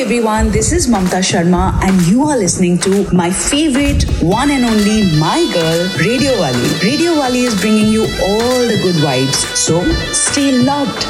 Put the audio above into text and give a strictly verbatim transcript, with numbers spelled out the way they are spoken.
everyone, this is Mamta Sharma and you are listening to my favorite one and only My Girl, Radio Wali. Radio Wali is bringing you all the good vibes. So stay locked.